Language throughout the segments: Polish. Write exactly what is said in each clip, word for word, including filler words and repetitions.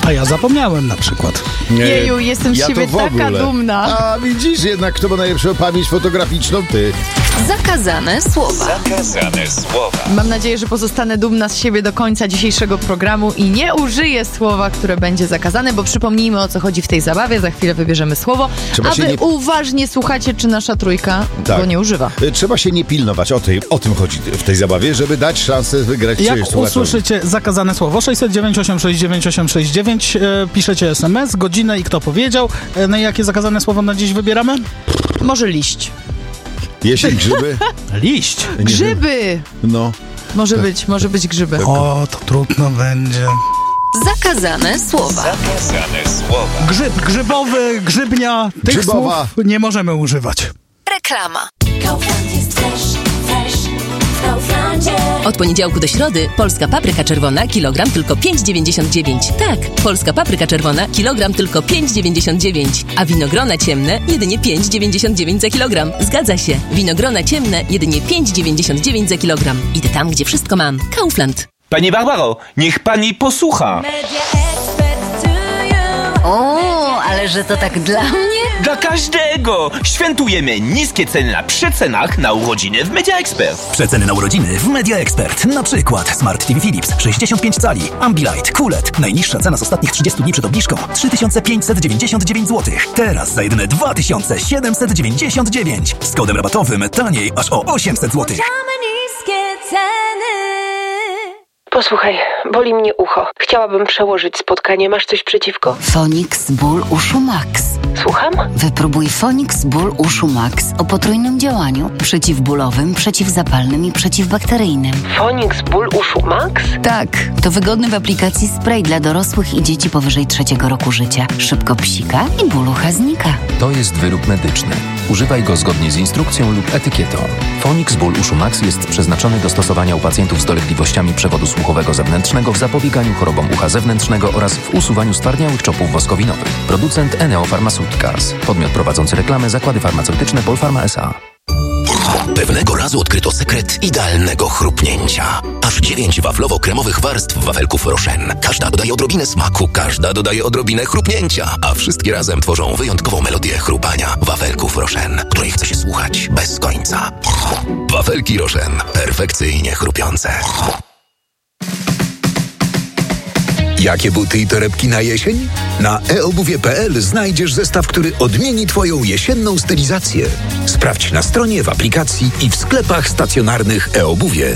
A ja zapomniałem na przykład. Nie, Jeju, jestem z ja siebie taka dumna. A widzisz, jednak kto ma najlepszą pamięć fotograficzną? Ty. Zakazane słowa. Zakazane słowa. Mam nadzieję, że pozostanę dumna z siebie do końca dzisiejszego programu i nie użyję słowa, które będzie zakazane, bo przypomnijmy, o co chodzi w tej zabawie. Za chwilę wybierzemy słowo, Trzeba a wy nie... uważnie słuchacie, czy nasza trójka tak. go nie używa. Trzeba się nie pilnować, o, tej, o tym chodzi w tej zabawie, żeby dać szansę wygrać Jak czyjeś słuchaczowi. usłyszycie zakazane słowo sześć zero dziewięć osiem sześć dziewięć osiem sześć dziewięć, e, piszecie es em es, godzinę i kto powiedział. E, no i jakie zakazane słowo na dziś wybieramy? Może liść. Jesień, grzyby. Liść. Nie Grzyby! wiem. No. Może być, może być grzyby. O, to trudno będzie. Zakazane słowa. Zakazane słowa. Grzyb, grzybowy, grzybnia. Tych Grzybowa. słów nie możemy używać. Reklama. Kaufland jest fresh, fresh w Kauflandzie. Od poniedziałku do środy polska papryka czerwona kilogram tylko pięć dziewięćdziesiąt dziewięć. Tak, polska papryka czerwona kilogram tylko pięć dziewięćdziesiąt dziewięć. A winogrona ciemne jedynie pięć dziewięćdziesiąt dziewięć za kilogram. Zgadza się, winogrona ciemne jedynie pięć dziewięćdziesiąt dziewięć za kilogram. Idę tam, gdzie wszystko mam. Kaufland. Pani Barbaro, niech pani posłucha. O, ale że to tak dla mnie? Dla każdego! Świętujemy niskie ceny na przecenach na urodziny w Media Expert. Przeceny na urodziny w Media Expert. Na przykład Smart T V Philips sześćdziesiąt pięć cali, Ambilight, Kulet. Najniższa cena z ostatnich trzydziestu dni przed obniżką trzy tysiące pięćset dziewięćdziesiąt dziewięć złotych. Teraz za jedyne dwa tysiące siedemset dziewięćdziesiąt dziewięć. Z kodem rabatowym taniej aż o osiemset złotych. Niskie ceny. Posłuchaj, boli mnie ucho. Chciałabym przełożyć spotkanie. Masz coś przeciwko? Fonix Ból Uszu Max. Słucham? Wypróbuj Fonix Ból Uszu Max o potrójnym działaniu przeciwbólowym, przeciwzapalnym i przeciwbakteryjnym. Fonix Ból Uszu Max? Tak, to wygodny w aplikacji spray dla dorosłych i dzieci powyżej trzeciego roku życia. Szybko psika i ból ucha znika. To jest wyrób medyczny. Używaj go zgodnie z instrukcją lub etykietą. Fonix Ból Uszu Max jest przeznaczony do stosowania u pacjentów z dolegliwościami przewodu słuchowego zewnętrznego w zapobieganiu chorobom ucha zewnętrznego oraz w usuwaniu stwardniałych czopów woskowinowych. Producent Eneo Pharmaceuticals. Podmiot prowadzący reklamę Zakłady Farmaceutyczne Polpharma S A. Pewnego razu odkryto sekret idealnego chrupnięcia. Aż dziewięć waflowo-kremowych warstw wafelków Rochen. Każda dodaje odrobinę smaku, każda dodaje odrobinę chrupnięcia, a wszystkie razem tworzą wyjątkową melodię chrupania wafelków Rochen, której chce się słuchać bez końca. Wafelki Rochen. Perfekcyjnie chrupiące. Jakie buty i torebki na jesień? Na e obuwie kropka pe el znajdziesz zestaw, który odmieni Twoją jesienną stylizację. Sprawdź na stronie, w aplikacji i w sklepach stacjonarnych e-obuwie.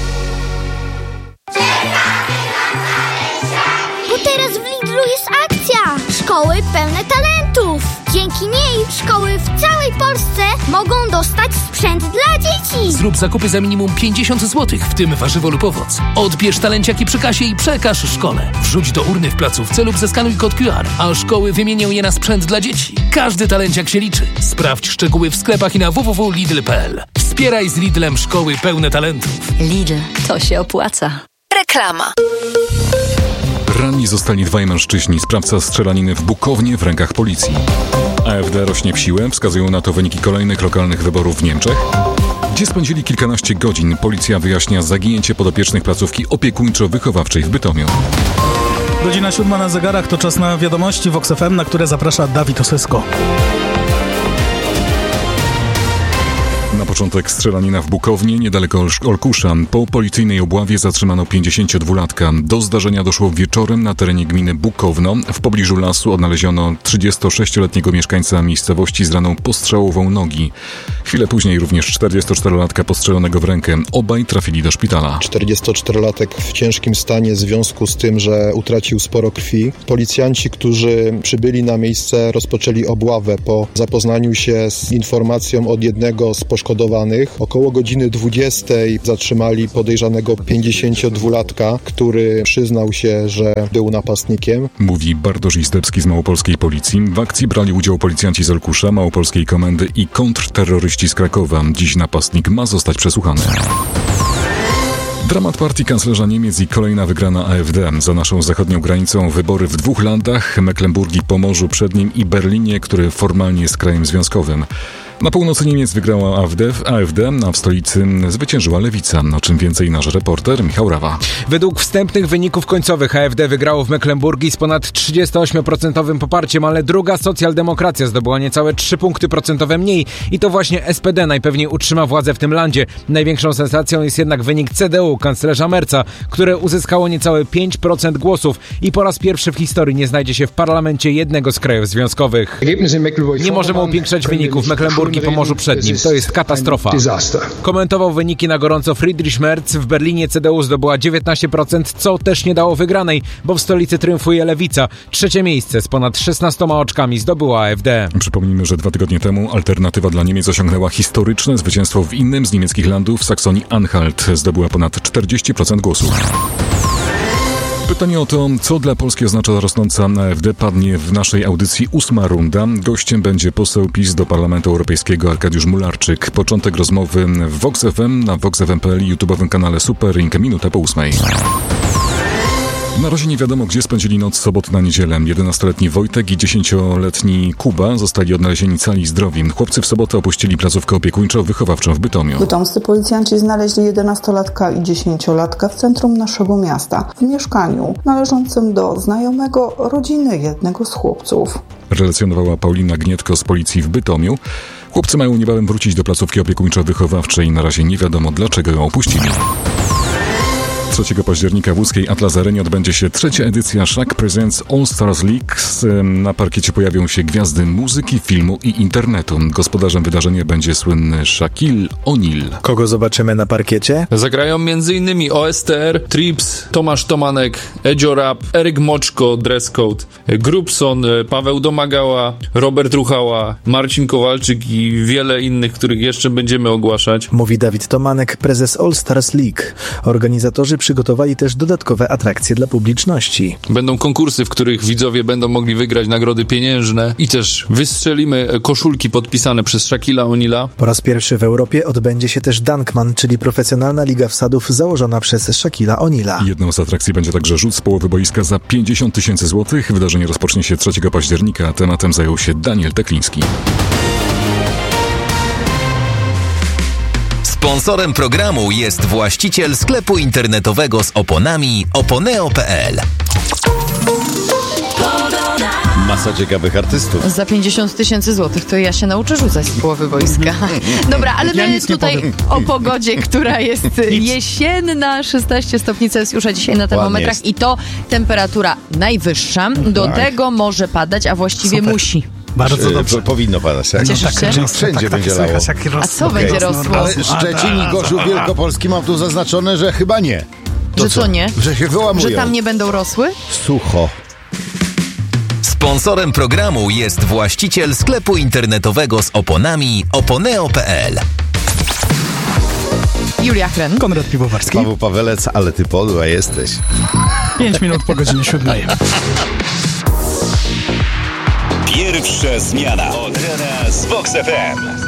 Bo teraz w Lidlu jest akcja! Szkoły pełne talentów! Dzięki niej szkoły w całej Polsce mogą dostać sprzęt dla dzieci! Zrób zakupy za minimum pięćdziesiąt złotych, w tym warzywo lub owoc. Odbierz talenciaki przy kasie i przekaż szkole. Wrzuć do urny w placówce lub zeskanuj kod Q R, a szkoły wymienią je na sprzęt dla dzieci. Każdy talenciak się liczy. Sprawdź szczegóły w sklepach i na w w w kropka lidl kropka pe el. Wspieraj z Lidlem szkoły pełne talentów. Lidl, to się opłaca. Reklama. Ranni zostali dwaj mężczyźni. Sprawca strzelaniny w Bukownie w rękach policji. A F D rośnie w siłę, wskazują na to wyniki kolejnych lokalnych wyborów w Niemczech, gdzie spędzili kilkanaście godzin. Policja wyjaśnia zaginięcie podopiecznych placówki opiekuńczo-wychowawczej w Bytomiu. Godzina siódma na zegarach, to czas na wiadomości Vox F M, na które zaprasza Dawid Osysko. Na początek strzelanina w Bukownie, niedaleko Olkusza. Po policyjnej obławie zatrzymano pięćdziesięciodwulatka. Do zdarzenia doszło wieczorem na terenie gminy Bukowno. W pobliżu lasu odnaleziono trzydziestosześcioletniego mieszkańca miejscowości z raną postrzałową nogi. Chwilę później również czterdziestoczterolatka postrzelonego w rękę. Obaj trafili do szpitala. czterdziestoczterolatek w ciężkim stanie w związku z tym, że utracił sporo krwi. Policjanci, którzy przybyli na miejsce, rozpoczęli obławę po zapoznaniu się z informacją od jednego z poszkodowanych. Około godziny dwudziestej zatrzymali podejrzanego pięćdziesięciodwulatka, który przyznał się, że był napastnikiem. Mówi Bartosz Istebski z Małopolskiej Policji. W akcji brali udział policjanci z Olkusza, Małopolskiej Komendy i kontrterroryści z Krakowa. Dziś napastnik ma zostać przesłuchany. Dramat partii kanclerza Niemiec i kolejna wygrana A F D. Za naszą zachodnią granicą wybory w dwóch landach, Mecklenburgii, Pomorzu Przednim i Berlinie, który formalnie jest krajem związkowym. Na północy Niemiec wygrała A F D, A F D, a w stolicy zwyciężyła Lewica. O czym więcej nasz reporter Michał Rawa. Według wstępnych wyników końcowych A F D wygrało w Mecklenburgii z ponad trzydzieści osiem procent poparciem, ale druga socjaldemokracja zdobyła niecałe trzy punkty procentowe mniej i to właśnie S P D najpewniej utrzyma władzę w tym landzie. Największą sensacją jest jednak wynik C D U kanclerza Merza, które uzyskało niecałe pięć procent głosów i po raz pierwszy w historii nie znajdzie się w parlamencie jednego z krajów związkowych. Nie możemy upiększać wyników. Mecklenburgii po Morzu Przednim. To jest katastrofa. Komentował wyniki na gorąco Friedrich Merz. W Berlinie C D U zdobyła dziewiętnaście procent, co też nie dało wygranej, bo w stolicy triumfuje Lewica. Trzecie miejsce z ponad szesnastoma oczkami zdobyła A F D. Przypomnijmy, że dwa tygodnie temu Alternatywa dla Niemiec osiągnęła historyczne zwycięstwo w innym z niemieckich landów, Saksonii-Anhalt. Zdobyła ponad czterdzieści procent głosów. Pytanie o to, co dla Polski oznacza rosnąca A F D, padnie w naszej audycji ósma runda. Gościem będzie poseł PiS do Parlamentu Europejskiego Arkadiusz Mularczyk. Początek rozmowy w Vox F M na vox f m kropka p l i YouTube'owym kanale Super Link minutę po ósmej. Na razie nie wiadomo, gdzie spędzili noc sobot na niedzielę. jedenastoletni Wojtek i dziesięcioletni Kuba zostali odnalezieni cali i zdrowi. Chłopcy w sobotę opuścili placówkę opiekuńczo-wychowawczą w Bytomiu. Bytomscy policjanci znaleźli jedenastolatka i dziesięciolatka w centrum naszego miasta, w mieszkaniu należącym do znajomego rodziny jednego z chłopców. Relacjonowała Paulina Gnietko z policji w Bytomiu. Chłopcy mają niebawem wrócić do placówki opiekuńczo-wychowawczej. Na razie nie wiadomo, dlaczego ją opuścili. trzeciego października w łódzkiej Atlas Arenie odbędzie się trzecia edycja Shaq Presents All Stars League. Na parkiecie pojawią się gwiazdy muzyki, filmu i internetu. Gospodarzem wydarzenia będzie słynny Shaquille O'Neal. Kogo zobaczymy na parkiecie? Zagrają m.in. O S T R, Trips, Tomasz Tomanek, Edzio Rap, Eryk Moczko, Dresscode, Grubson, Paweł Domagała, Robert Ruchała, Marcin Kowalczyk i wiele innych, których jeszcze będziemy ogłaszać. Mówi Dawid Tomanek, prezes All Stars League. Organizatorzy przygotowali też dodatkowe atrakcje dla publiczności. Będą konkursy, w których widzowie będą mogli wygrać nagrody pieniężne i też wystrzelimy koszulki podpisane przez Shaquilla O'Neala. Po raz pierwszy w Europie odbędzie się też Dunkman, czyli profesjonalna liga wsadów założona przez Shaquilla O'Neala. Jedną z atrakcji będzie także rzut z połowy boiska za pięćdziesiąt tysięcy złotych. Wydarzenie rozpocznie się trzeciego października. Tematem zajął się Daniel Tekliński. Sponsorem programu jest właściciel sklepu internetowego z oponami oponeo kropka p l. Masa ciekawych artystów. Za pięćdziesiąt tysięcy złotych to ja się nauczę rzucać z połowy boiska. Dobra, ale my ja tutaj o pogodzie, która jest jesienna, szesnaście stopni Celsjusza dzisiaj na termometrach i to temperatura najwyższa. Do tak. tego może padać, a właściwie Super. musi. Bardzo dobrze. Powinno padać. Tak? Cieszysz się? No, wszędzie tak, będzie lało. A co okay. będzie rosło? Ale Szczecin i Gorzów Wielkopolski mam tu zaznaczone, że chyba nie. To że co? co nie? Że się wyłamują. Że tam nie będą rosły? Sucho. Sponsorem programu jest właściciel sklepu internetowego z oponami oponeo kropka p l. Julia Chren. Konrad Piwowarski. Paweł Pawelec, ale ty podła jesteś. Pięć minut po godzinie siódmej. Pierwsza zmiana od rana z Vox F M.